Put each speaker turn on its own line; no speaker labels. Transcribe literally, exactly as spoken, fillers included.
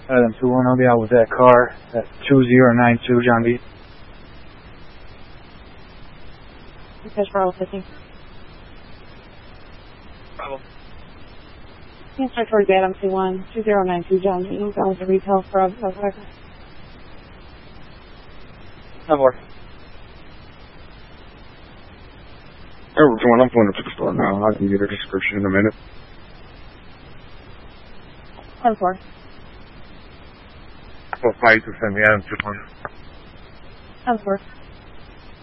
Adam two one, I'll be out with that car at two zero nine two John B.
Dispatch Bravo fifteen.
Bravo.
Instruct towards Adam two one, two zero nine two John B. Bound to retail Bravo.
No more.
Air two one, I'm pulling up to the store now. I can get a description in a minute.
ten four.
Well, five to send me Adam two one.
ten four.